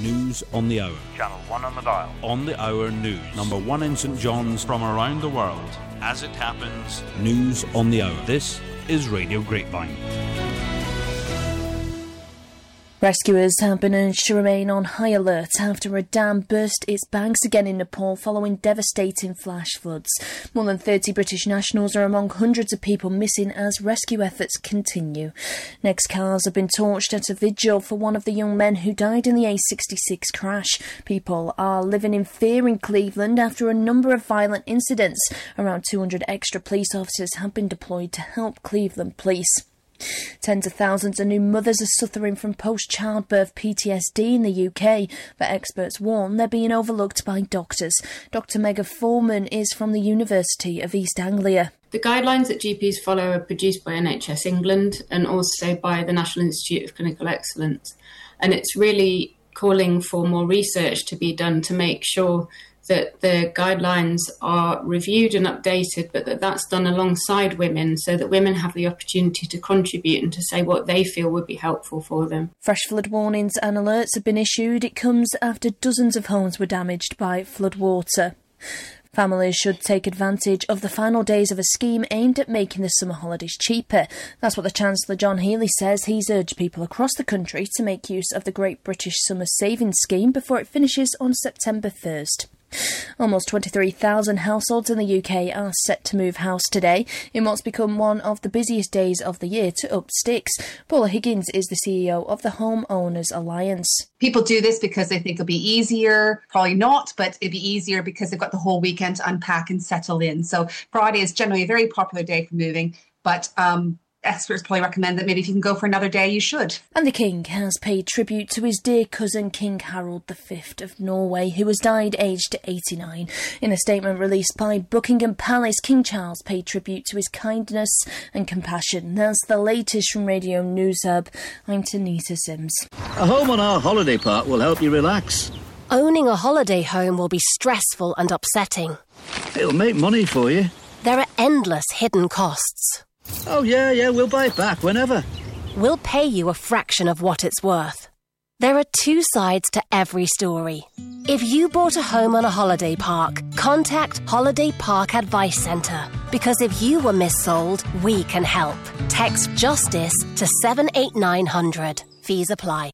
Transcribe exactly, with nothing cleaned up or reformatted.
News on the Hour. Channel one on the dial. On the Hour News. Number one in St John's. From around the world. As it happens. News on the Hour. This is Radio Grapevine. Rescuers have been urged to remain on high alert after a dam burst its banks again in Nepal following devastating flash floods. More than thirty British nationals are among hundreds of people missing as rescue efforts continue. Next, cars have been torched at a vigil for one of the young men who died in the A sixty-six crash. People are living in fear in Cleveland after a number of violent incidents. Around two hundred extra police officers have been deployed to help Cleveland police. Tens of thousands of new mothers are suffering from post-childbirth P T S D in the U K, but experts warn they're being overlooked by doctors. Doctor Megha Foreman is from the University of East Anglia. The guidelines that G Ps follow are produced by N H S England and also by the National Institute of Clinical Excellence. And it's really calling for more research to be done to make sure that the guidelines are reviewed and updated, but that that's done alongside women so that women have the opportunity to contribute and to say what they feel would be helpful for them. Fresh flood warnings and alerts have been issued. It comes after dozens of homes were damaged by floodwater. Families should take advantage of the final days of a scheme aimed at making the summer holidays cheaper. That's what the Chancellor John Healey says. He's urged people across the country to make use of the Great British Summer Savings Scheme before it finishes on September first. Almost twenty-three thousand households in the U K are set to move house today in what's become one of the busiest days of the year to up sticks. Paula Higgins is the C E O of the Home Owners Alliance. People do this because they think it'll be easier. Probably not, but it'd be easier because they've got the whole weekend to unpack and settle in. So Friday is generally a very popular day for moving, but um experts probably recommend that maybe if you can go for another day, you should. And the King has paid tribute to his dear cousin King Harold the Fifth of Norway, who has died aged eighty-nine. In a statement released by Buckingham Palace, King Charles paid tribute to his kindness and compassion. That's the latest from Radio News Hub. I'm Tanita Sims. A home on our holiday park will help you relax. Owning a holiday home will be stressful and upsetting. It'll make money for you. There are endless hidden costs. Oh, yeah, yeah, we'll buy it back whenever. We'll pay you a fraction of what it's worth. There are two sides to every story. If you bought a home on a holiday park, contact Holiday Park Advice Centre. Because if you were missold, we can help. Text JUSTICE to seven eight nine hundred. Fees apply.